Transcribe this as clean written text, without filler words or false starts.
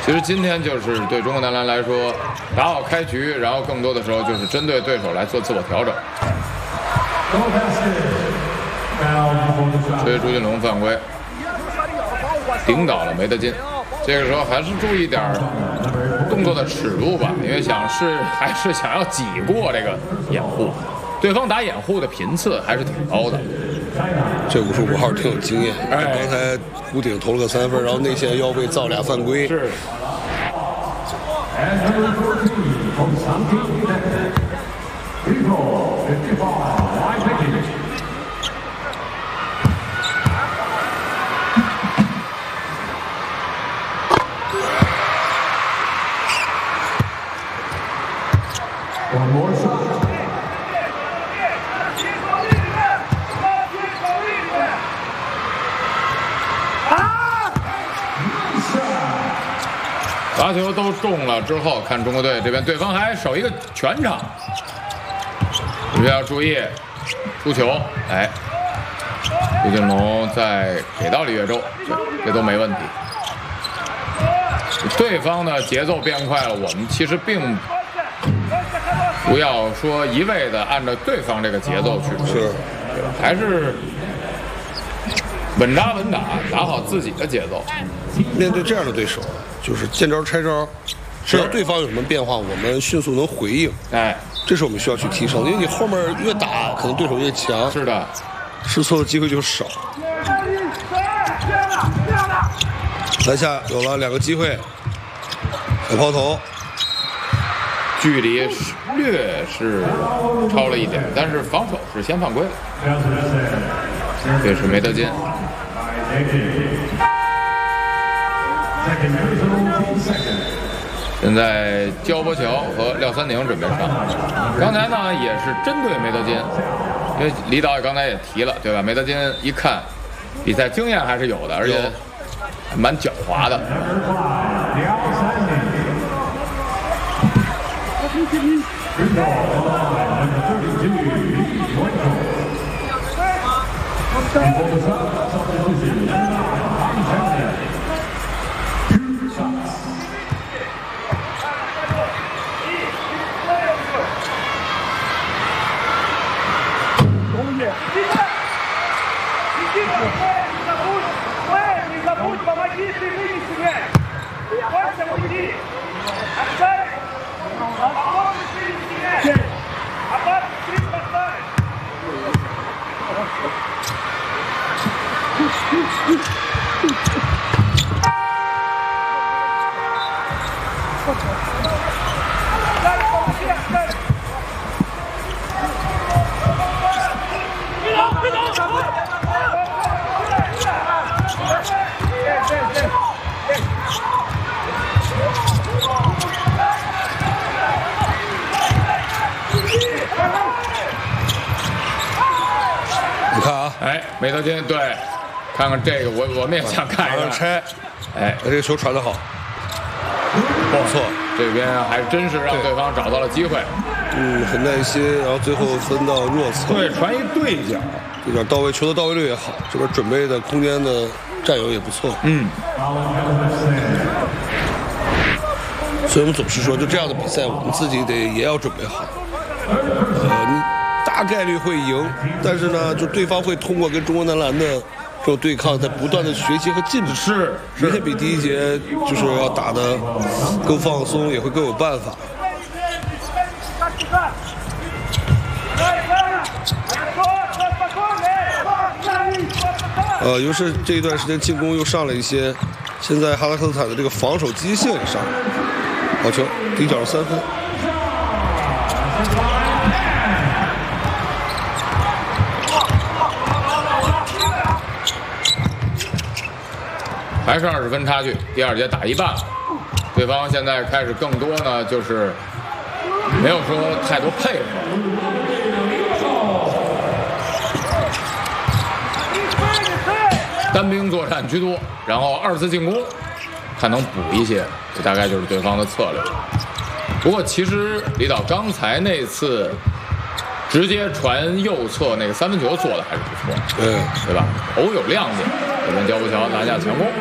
其实今天就是对中国男篮来说，打好开局，然后更多的时候就是针对对手来做自我调整。吹朱俊龙犯规，顶倒了梅德金。这个时候还是注意点动作的尺度吧，因为还是想要挤过这个掩护。对方打掩护的频次还是挺高的。 这55号挺有经验，刚才弧顶投了个3分，然后内线要被造俩犯规。 是。罚球都中了之后，看中国队这边，对方还守一个全场，你们要注意出球。哎，朱俊龙再给到李月洲，这都没问题。对方的节奏变快了，我们其实并不要说一味的按照对方这个节奏去冲，对吧？还是稳扎稳打，打好自己的节奏。 面对这样的对手，就是见招拆招，只要对方有什么变化，我们迅速能回应。哎，这是我们需要去提升的，因为你后面越打，可能对手越强。 是的， 试错的机会就少。篮下有了2个机会，小抛投， 距离略是超了一点，但是防守是先犯规了。这是梅德金。现在焦波桥和廖三宁准备上。刚才呢也是针对梅德金，因为李导刚才也提了，对吧？梅德金一看比赛经验还是有的，而且蛮狡猾的。 你看啊， 哎，梅德金，对，看看这个，我们也想看一看。 拆， 哎， 这个球传得好， 不错，这边还真是让对方找到了机会。 很耐心，然后最后分到弱侧。对， 传一对角， 对角到位，球的到位率也好，这边准备的空间的占有也不错。所以我们总是说，就这样的比赛，我们自己也要准备好。你大概率会赢，但是呢，就对方会通过跟中国男篮的这种对抗，在不断的学习和进步。 是， 明显比第一节就是要打得更放松，也会更有办法。尤其是这一段时间进攻又上了一些，现在哈萨克斯坦的这个防守积极性也上来了。好球，底角3分。 还是20分差距，第2节打一半了。对方现在开始更多呢，就是没有说太多配合。单兵作战居多，然后2次进攻，看能补一些，这大概就是对方的策略。不过其实李导刚才那次直接传右侧那个3分球做的还是不错，对吧？偶有亮点。这边焦波桥拿下强攻。